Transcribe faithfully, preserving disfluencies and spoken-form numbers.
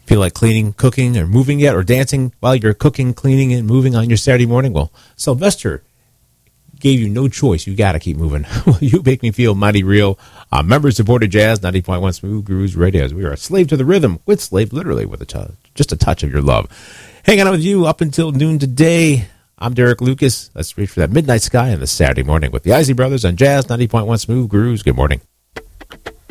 Feel like cleaning, cooking, or moving yet, or dancing while you're cooking, cleaning, and moving on your Saturday morning? Well, Sylvester gave you no choice. You got to keep moving. You make me feel mighty real. Uh, member supported jazz, ninety point one Smooth Grooves Radio. As we are a slave to the rhythm, with slave literally with a touch, just a touch of your love. Hanging out with you up until noon today. I'm Derek Lucas. Let's reach for that midnight sky on the Saturday morning with the Isley Brothers on Jazz ninety point one Smooth Grooves. Good morning.